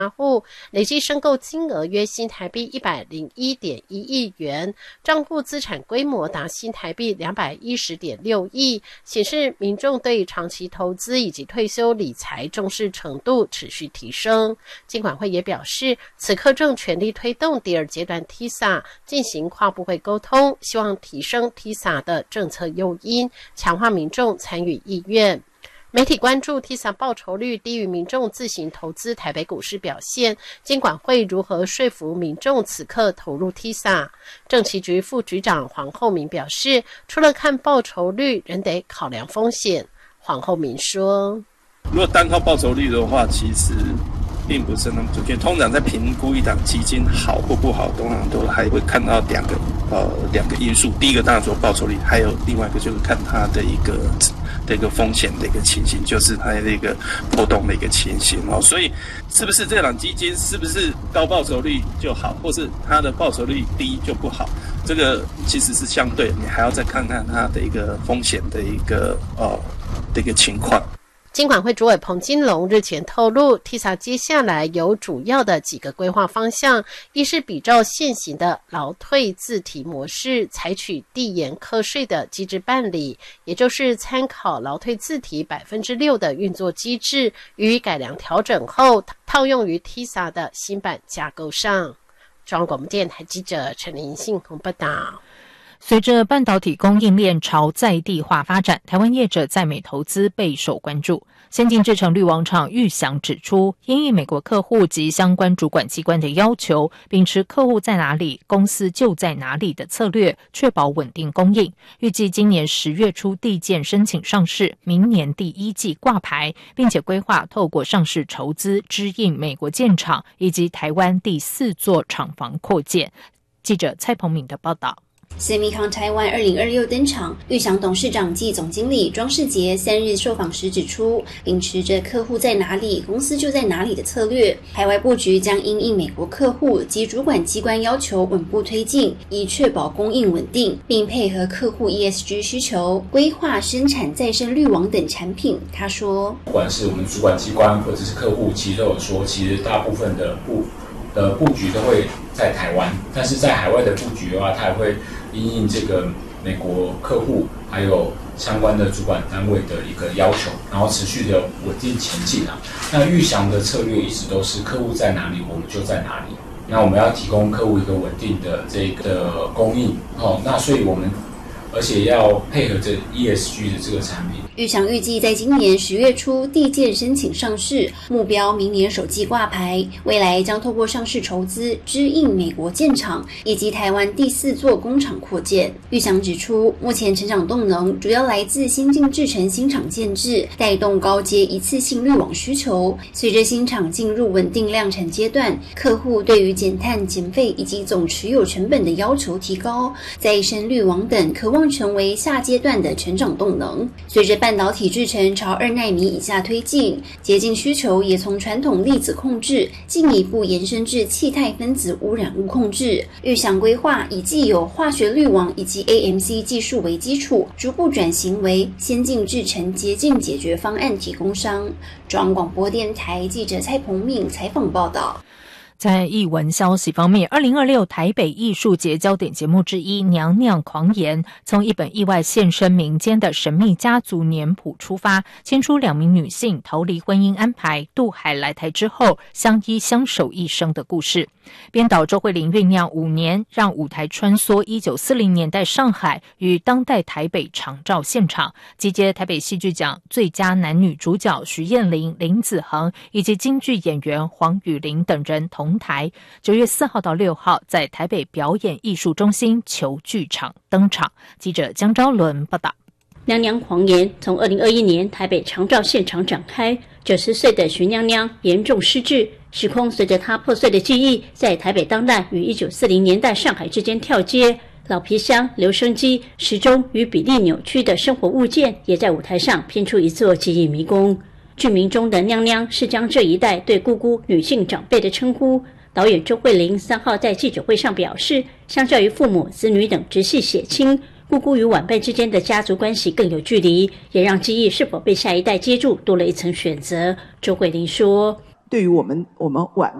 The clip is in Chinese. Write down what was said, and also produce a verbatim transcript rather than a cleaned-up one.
户，累计申购金额约新台币 一百零一点一亿元，账户资产规模达新台币 两百一十点六亿，显示民众对长期投资以及退休理财重视程度持续提升。金管会也表示，此刻正全力推动第二阶段 T I S A 进行跨部会沟通，希望提升 T I S A 的政策诱因，强化民众参与意愿。媒体关注 T I S A 报酬率低于民众自行投资台北股市表现，金管会如何说服民众此刻投入 T I S A？ 政企局副局长黄厚明表示，除了看报酬率，仍得考量风险。黄厚明说， 如果单靠报酬率的话，其实并不是那么准确。通常在评估一档基金好或不好，通常都还会看到两个呃两个因素。第一个当然说报酬率，还有另外一个就是看它的一个的一个风险的一个情形，就是它的一个波动的一个情形哦。所以是不是这档基金是不是高报酬率就好，或是它的报酬率低就不好？这个其实是相对，你还要再看看它的一个风险的一个呃的一个情况。 金管会主委彭金龙日前透露 ，T I S A 接下来有主要的几个规划方向，一是比照现行的劳退自提模式，采取递延课税的机制办理，也就是参考劳退自提 百分之六 的运作机制，予以改良调整后，套用于 T I S A 的新版架构上。中央广播电台记者陈林信报道。 随着半导体供应链朝在地化发展，台湾业者在美投资备受关注。先进制程滤网厂裕翔指出，因应美国客户及相关主管机关的要求，秉持客户在哪里，公司就在哪里的策略，确保稳定供应。预计今年十月初递件申请上市，明年第一季挂牌，并且规划透过上市筹资支应美国建厂以及台湾第四座厂房扩建。记者蔡鹏敏的报道。 Semicon 台湾二零二六登场，裕翔董事长暨总经理庄世杰三日受访时指出，秉持着客户在哪里，公司就在哪里的策略，海外布局将因应美国客户及主管机关要求稳步推进，以确保供应稳定，并配合客户 E S G 需求，规划生产再生滤网等产品。他说， 不管是我们主管机关或者是客户，其实都有说，其实大部分的布的布局都会在台湾，但是在海外的布局的话，它也会因应这个美国客户还有相关的主管单位的一个要求，然后持续的稳定前进啊。那裕翔的策略一直都是客户在哪里，我们就在哪里。那我们要提供客户一个稳定的这个供应哦。那所以我们而且要配合这 E S G 的这个产品。 裕翔预计在今年十月初递件申请上市，目标明年首季挂牌。未来将透过上市筹资支应美国建厂以及台湾第四座工厂扩建。裕翔指出，目前成长动能主要来自先进制程新厂建制，带动高阶一次性滤网需求。随着新厂进入稳定量产阶段，客户对于减碳减费以及总持有成本的要求提高，再生滤网等渴望成为下阶段的成长动能。随着半导体制程朝二奈米以下推进，洁净需求也从传统粒子控制进一步延伸至气态分子污染物控制。裕翔规划以既有化学滤网以及 A M C 技术为基础，逐步转型为先进制程洁净解决方案提供商。中央广播电台记者蔡鹏敏采访报道。 在艺文消息方面，二零二六台北艺术节焦点节目之一《娘娘狂言》从一本意外现身民间的神秘家族年谱出发，牵出两名女性逃离婚姻安排，渡海来台之后相依相守一生的故事。编导周慧玲酝酿五年，让舞台穿梭一九四零年代上海与当代台北长照现场，集结台北戏剧奖最佳男女主角徐燕玲、林子恒以及京剧演员黄雨玲等人同台。九月四号到六号在台北表演艺术中心球剧场登场。记者江昭伦报道。 娘娘狂言从二零二一年台北长照现场展开，九十岁的徐娘娘严重失智，时空随着她破碎的记忆，在台北当代与一九四零年代上海之间跳接。老皮箱、留声机、时钟与比例扭曲的生活物件，也在舞台上拼出一座记忆迷宫。剧名中的娘娘是将这一代对姑姑女性长辈的称呼。导演周慧玲三号在记者会上表示，相较于父母、子女等直系血亲，姑姑与晚辈之间的家族关系更有距离，也让记忆是否被下一代接住多了一层选择。周慧玲说， 对于我们我们晚